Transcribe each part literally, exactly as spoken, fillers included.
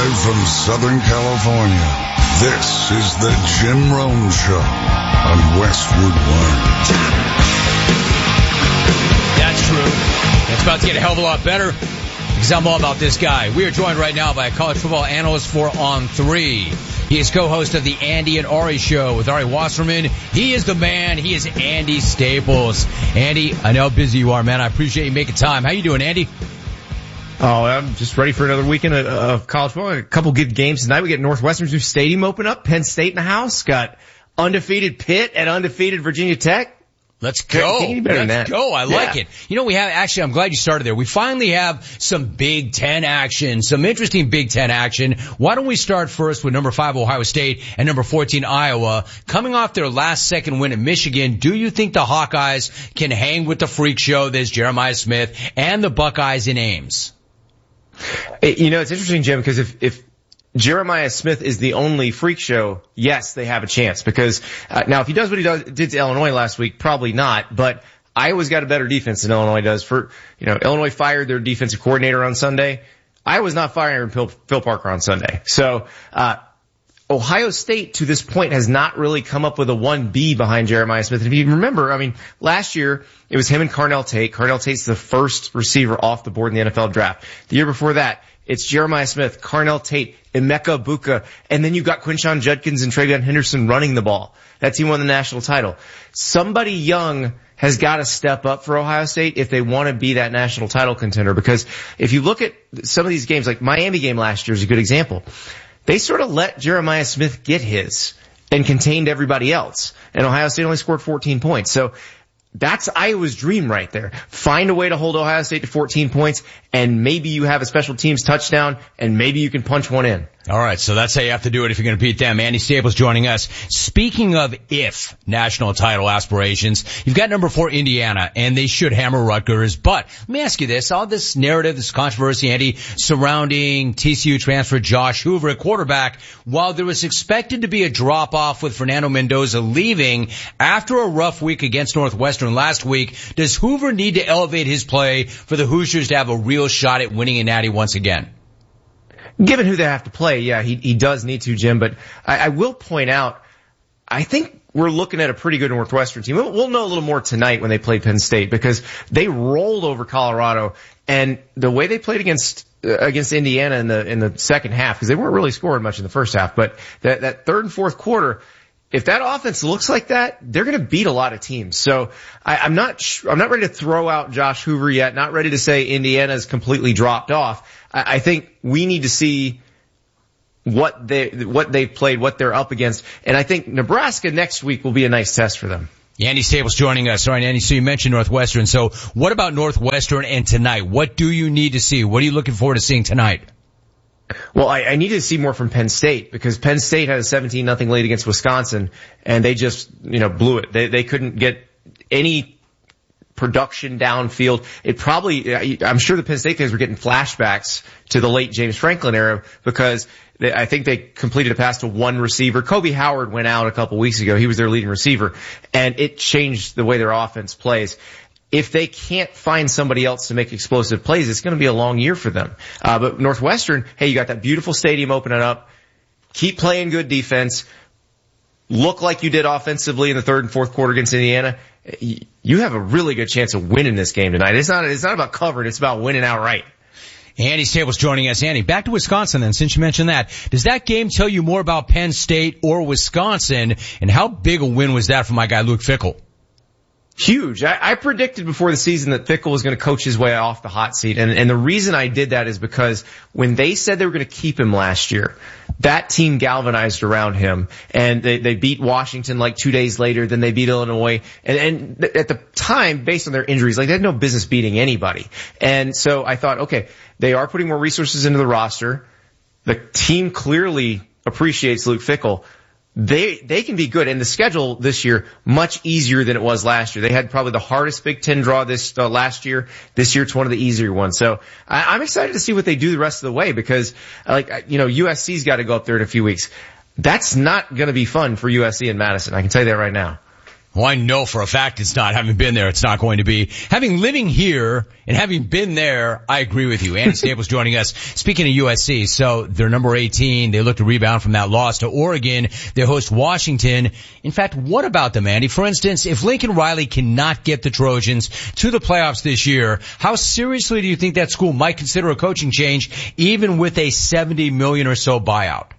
Live from Southern California, this is the Jim Rome Show on Westwood One. That's true. It's about to get a hell of a lot better because I'm all about this guy. We are joined right now by a college football analyst for On three. He is co-host of the Andy and Ari Show with Ari Wasserman. He is the man. He is Andy Staples. Andy, I know how busy you are, man. I appreciate you making time. How you doing, Andy? Oh, I'm just ready for another weekend of college football. A couple good games tonight. We get Northwestern's new stadium open up. Penn State in the house. Got undefeated Pitt and undefeated Virginia Tech. Let's go. Can you better than Let's that? go. I like Yeah. it. You know, we have, actually, I'm glad you started there. We finally have some Big Ten action, some interesting Big Ten action. Why don't we start first with number five, Ohio State, and number fourteen, Iowa. Coming off their last second win at Michigan, do you think the Hawkeyes can hang with the freak show that is Jeremiah Smith and the Buckeyes in Ames? You know, it's interesting, Jim, because if, if Jeremiah Smith is the only freak show, yes, they have a chance. Because uh, now, if he does what he does, did to Illinois last week, probably not. But Iowa's got a better defense than Illinois does. For you know, Illinois fired their defensive coordinator on Sunday. Iowa's not firing Phil, Phil Parker on Sunday. So uh Ohio State to this point has not really come up with a one B behind Jeremiah Smith. And if you remember, I mean, last year it was him and Carnell Tate. Carnell Tate's the first receiver off the board in the N F L draft. The year before that, it's Jeremiah Smith, Carnell Tate, Emeka Buka, and then you've got Quinshon Judkins and Travion Henderson running the ball. That team won the national title. Somebody young has got to step up for Ohio State if they want to be that national title contender. Because if you look at some of these games, like Miami game last year is a good example. They sort of let Jeremiah Smith get his and contained everybody else. And Ohio State only scored fourteen points. So that's Iowa's dream right there. Find a way to hold Ohio State to fourteen points, and maybe you have a special teams touchdown, and maybe you can punch one in. All right, so that's how you have to do it if you're going to beat them. Andy Staples joining us. Speaking of if national title aspirations, you've got number four Indiana, and they should hammer Rutgers. But let me ask you this: all this narrative, this controversy, Andy, surrounding T C U transfer Josh Hoover at quarterback, while there was expected to be a drop off with Fernando Mendoza leaving after a rough week against Northwestern last week, does Hoover need to elevate his play for the Hoosiers to have a real shot at winning a natty once again? Given who they have to play, yeah, he, he does need to, Jim. But I, I will point out, I think we're looking at a pretty good Northwestern team. We'll, we'll know a little more tonight when they play Penn State, because they rolled over Colorado, and the way they played against uh, against Indiana in the in the second half, because they weren't really scoring much in the first half, but that that third and fourth quarter, if that offense looks like that, they're going to beat a lot of teams. So I, I'm not sh- I'm not ready to throw out Josh Hoover yet. Not ready to say Indiana's completely dropped off. I, I think we need to see what they what they've played, what they're up against, and I think Nebraska next week will be a nice test for them. Andy Staples joining us. All right, Andy, so you mentioned Northwestern. So what about Northwestern and tonight? What do you need to see? What are you looking forward to seeing tonight? Well, I, I need to see more from Penn State, because Penn State had a seventeen nothing lead against Wisconsin, and they just, you know, blew it. They, they couldn't get any production downfield. It probably, I'm sure the Penn State fans were getting flashbacks to the late James Franklin era, because they, I think they completed a pass to one receiver. Kobe Howard went out a couple weeks ago. He was their leading receiver, and it changed the way their offense plays. If they can't find somebody else to make explosive plays, it's going to be a long year for them. Uh, but Northwestern, hey, you got that beautiful stadium opening up. Keep playing good defense. Look like you did offensively in the third and fourth quarter against Indiana. You have a really good chance of winning this game tonight. It's not, it's not about covering. It's about winning outright. Andy Staples joining us. Andy, back to Wisconsin then, since you mentioned that. Does that game tell you more about Penn State or Wisconsin? And how big a win was that for my guy Luke Fickell? Huge. I, I predicted before the season that Fickell was going to coach his way off the hot seat. And, and the reason I did that is because when they said they were going to keep him last year, that team galvanized around him, and they, they beat Washington like two days later, then they beat Illinois. And, and at the time, based on their injuries, like they had no business beating anybody. And so I thought, okay, they are putting more resources into the roster. The team clearly appreciates Luke Fickell. They, they can be good. And the schedule this year, much easier than it was last year. They had probably the hardest Big Ten draw this, uh, last year. This year it's one of the easier ones. So I, I'm excited to see what they do the rest of the way, because, like, you know, U S C's got to go up there in a few weeks. That's not going to be fun for U S C and Madison. I can tell you that right now. Well, I know for a fact it's not. Having been there, it's not going to be. Having living here and having been there, I agree with you. Andy Staples joining us. Speaking of U S C, so they're number eighteen. They look to rebound from that loss to Oregon. They host Washington. In fact, what about them, Andy? For instance, if Lincoln Riley cannot get the Trojans to the playoffs this year, how seriously do you think that school might consider a coaching change, even with a seventy million dollars or so buyout?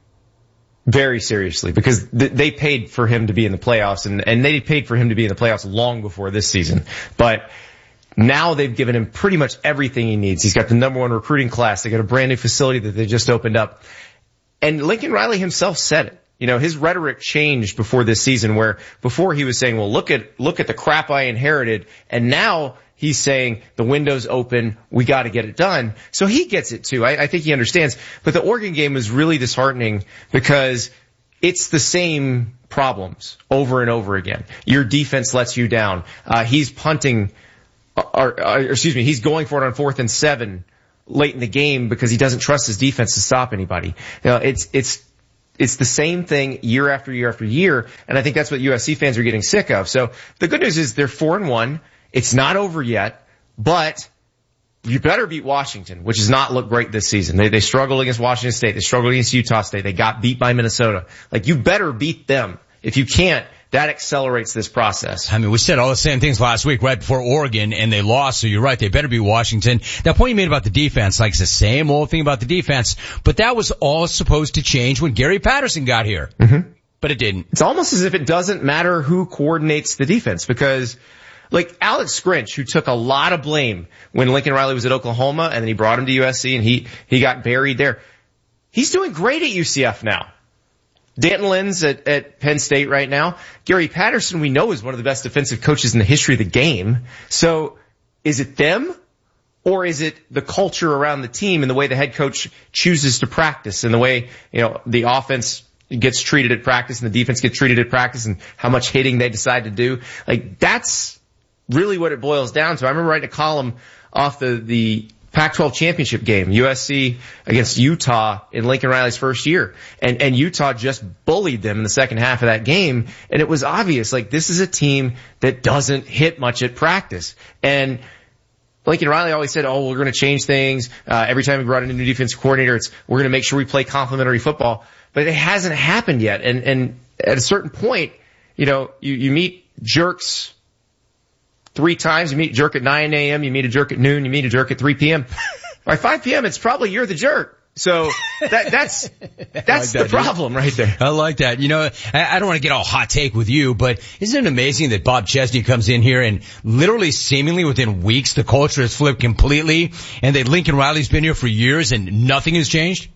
Very seriously, because th- they paid for him to be in the playoffs, and, and they paid for him to be in the playoffs long before this season. But now they've given him pretty much everything he needs. He's got the number one recruiting class. They got a brand new facility that they just opened up. And Lincoln Riley himself said it. You know, his rhetoric changed before this season, where before he was saying, well, look at, look at the crap I inherited. And now he's saying the window's open. We got to get it done. So he gets it too. I, I think he understands. But the Oregon game was really disheartening because it's the same problems over and over again. Your defense lets you down. Uh, he's punting, or, or excuse me, he's going for it on fourth and seven late in the game because he doesn't trust his defense to stop anybody. You know, it's, it's, It's the same thing year after year after year, and I think that's what U S C fans are getting sick of. So the good news is they're four and one. It's not over yet, but you better beat Washington, which has not looked great this season. They they struggled against Washington State. They struggled against Utah State. They got beat by Minnesota. Like, you better beat them. If you can't, that accelerates this process. I mean, we said all the same things last week right before Oregon, and they lost, so you're right, they better be Washington. That point you made about the defense, like it's the same old thing about the defense, but that was all supposed to change when Gary Patterson got here. Mm-hmm. But it didn't. It's almost as if it doesn't matter who coordinates the defense, because like Alex Grinch, who took a lot of blame when Lincoln Riley was at Oklahoma, and then he brought him to U S C, and he, he got buried there. He's doing great at U C F now. Danton Lynn's at, at Penn State right now. Gary Patterson, we know, is one of the best defensive coaches in the history of the game. So is it them, or is it the culture around the team and the way the head coach chooses to practice, and the way, you know, the offense gets treated at practice and the defense gets treated at practice, and how much hitting they decide to do? Like, that's really what it boils down to. I remember writing a column off the, the Pac twelve championship game, U S C against Utah in Lincoln Riley's first year. And, and Utah just bullied them in the second half of that game. And it was obvious, like, this is a team that doesn't hit much at practice. And Lincoln Riley always said, oh, we're going to change things. Uh, every time we brought in a new defensive coordinator, it's, we're going to make sure we play complementary football. But it hasn't happened yet. And, and at a certain point, you know, you, you meet jerks three times. You meet a jerk at nine a.m., you meet a jerk at noon, you meet a jerk at three p.m. By five p.m., it's probably you're the jerk. So that, that's, that's like the that, problem dude. Right there. I like that. You know, I, I don't want to get all hot take with you, but isn't it amazing that Bob Chesney comes in here and literally seemingly within weeks, the culture has flipped completely, and that Lincoln Riley's been here for years and nothing has changed?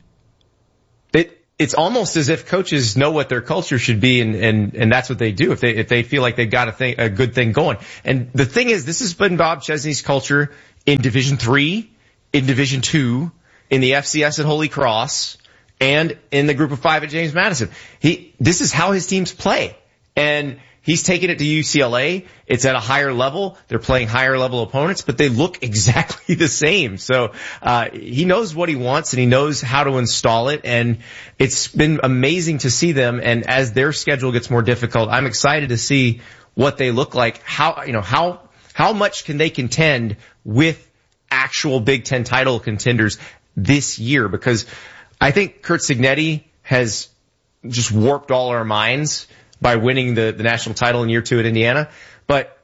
It, it's almost as if coaches know what their culture should be, and, and, and that's what they do if they, if they feel like they've got a thing, a good thing going. And the thing is, this has been Bob Chesney's culture in Division three, in Division two, in the F C S at Holy Cross, and in the Group of Five at James Madison. He, this is how his teams play. And he's taken it to U C L A. It's at a higher level. They're playing higher level opponents, but they look exactly the same. So, uh, he knows what he wants, and he knows how to install it. And it's been amazing to see them. And as their schedule gets more difficult, I'm excited to see what they look like. How, you know, how, how much can they contend with actual Big Ten title contenders this year? Because I think Curt Cignetti has just warped all our minds by winning the, the national title in year two at Indiana. But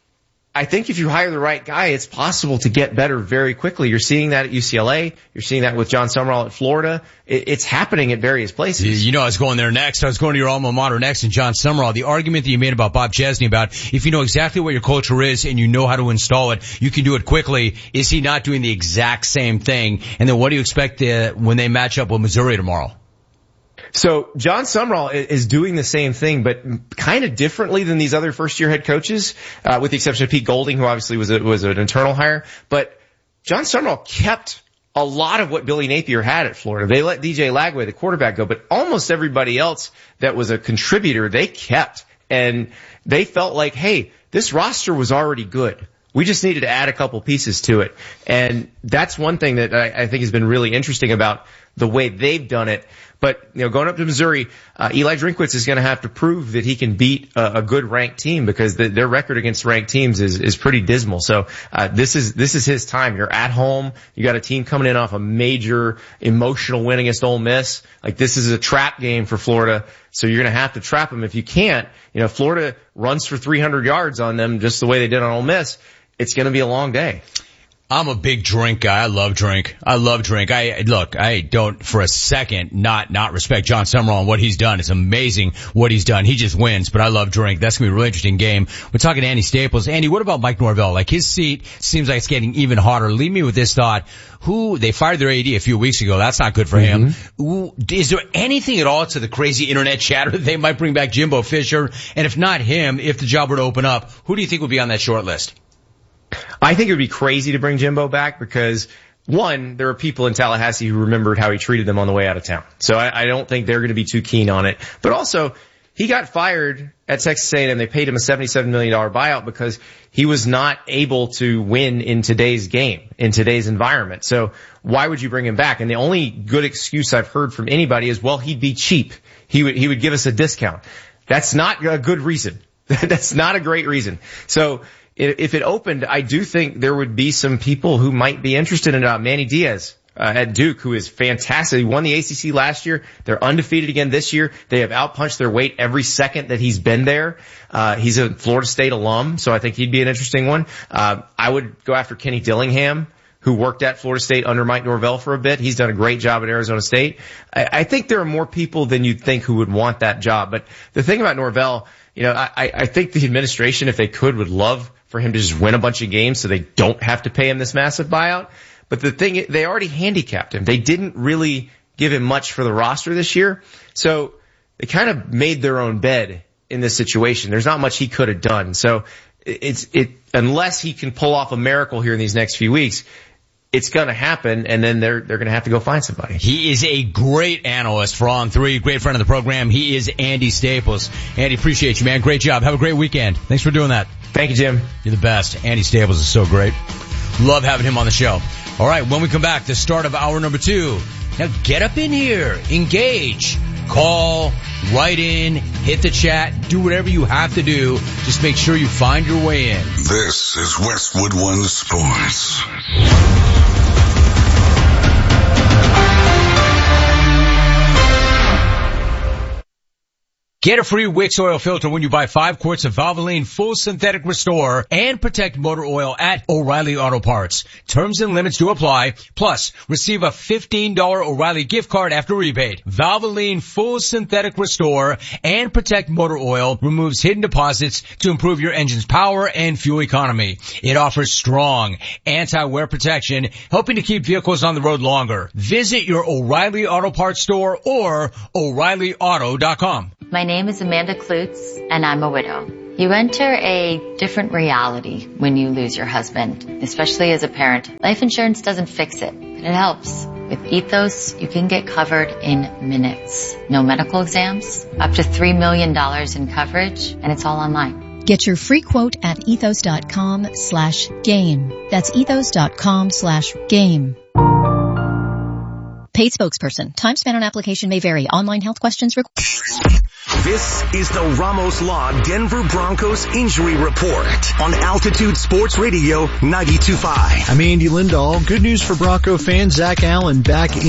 I think if you hire the right guy, it's possible to get better very quickly. You're seeing that at U C L A. You're seeing that with John Summerall at Florida. It, it's happening at various places. You know, I was going there next. I was going to your alma mater next, and John Summerall. The argument that you made about Bob Chesney about if you know exactly what your culture is and you know how to install it, you can do it quickly. Is he not doing the exact same thing? And then what do you expect uh, when they match up with Missouri tomorrow? So John Summerall is doing the same thing, but kind of differently than these other first-year head coaches, uh, with the exception of Pete Golding, who obviously was a, was an internal hire. But John Summerall kept a lot of what Billy Napier had at Florida. They let D J Lagway, the quarterback, go, but almost everybody else that was a contributor, they kept. And they felt like, hey, this roster was already good. We just needed to add a couple pieces to it. And that's one thing that I, I think has been really interesting about the way they've done it. But, you know, going up to Missouri, uh, Eli Drinkwitz is going to have to prove that he can beat a, a good ranked team because the, their record against ranked teams is, is pretty dismal. So, uh, this is, this is his time. You're at home. You got a team coming in off a major emotional win against Ole Miss. Like, this is a trap game for Florida. So you're going to have to trap them. If you can't, you know, Florida runs for three hundred yards on them just the way they did on Ole Miss. It's going to be a long day. I'm a big drink guy. I love drink. I love drink. I, look, I don't for a second not, not respect John Summerall and what he's done. It's amazing what he's done. He just wins, but I love drink. That's going to be a really interesting game. We're talking to Andy Staples. Andy, what about Mike Norvell? Like, his seat seems like it's getting even hotter. Leave me with this thought. Who, they fired their A D a few weeks ago. That's not good for mm-hmm. him. Who, is there anything at all to the crazy internet chatter that they might bring back Jimbo Fisher? And if not him, if the job were to open up, who do you think would be on that short list? I think it would be crazy to bring Jimbo back because, one, there are people in Tallahassee who remembered how he treated them on the way out of town. So I, I don't think they're going to be too keen on it. But also, he got fired at Texas A and M. They paid him a seventy-seven million dollars buyout because he was not able to win in today's game, in today's environment. So why would you bring him back? And the only good excuse I've heard from anybody is, well, he'd be cheap. He would, he would give us a discount. That's not a good reason. That's not a great reason. So, if it opened, I do think there would be some people who might be interested in it. Uh, Manny Diaz uh, at Duke, who is fantastic. He won the A C C last year. They're undefeated again this year. They have outpunched their weight every second that he's been there. Uh, he's a Florida State alum, so I think he'd be an interesting one. Uh, I would go after Kenny Dillingham, who worked at Florida State under Mike Norvell for a bit. He's done a great job at Arizona State. I, I think there are more people than you'd think who would want that job. But the thing about Norvell, you know, I, I think the administration, if they could, would love for him to just win a bunch of games so they don't have to pay him this massive buyout. But the thing, they already handicapped him. They didn't really give him much for the roster this year. So they kind of made their own bed in this situation. There's not much he could have done. So it's, it, unless he can pull off a miracle here in these next few weeks, it's going to happen, and then they're they're going to have to go find somebody. He is a great analyst for On three, great friend of the program. He is Andy Staples. Andy, appreciate you, man. Great job. Have a great weekend. Thanks for doing that. Thank you, Jim. You're the best. Andy Staples is so great. Love having him on the show. All right, when we come back, the start of hour number two. Now get up in here, engage, call, write in, hit the chat, do whatever you have to do. Just make sure you find your way in. This is Westwood One Sports. Get a free Wix oil filter when you buy five quarts of Valvoline Full Synthetic Restore and Protect Motor Oil at O'Reilly Auto Parts. Terms and limits do apply. Plus, receive a fifteen dollars O'Reilly gift card after rebate. Valvoline Full Synthetic Restore and Protect Motor Oil removes hidden deposits to improve your engine's power and fuel economy. It offers strong anti-wear protection, helping to keep vehicles on the road longer. Visit your O'Reilly Auto Parts store or O'Reilly Auto dot com. My name is Amanda Klutz, and I'm a widow. You enter a different reality when you lose your husband, especially as a parent. Life insurance doesn't fix it, but it helps. With Ethos, you can get covered in minutes. No medical exams, up to three million dollars in coverage, and it's all online. Get your free quote at ethos.com slash game. That's ethos.com slash game. Paid spokesperson. Time spent on application may vary. Online health questions required. This is the Ramos Law Denver Broncos Injury Report on Altitude Sports Radio ninety-two point five. I'm Andy Lindahl. Good news for Bronco fans. Zach Allen back in.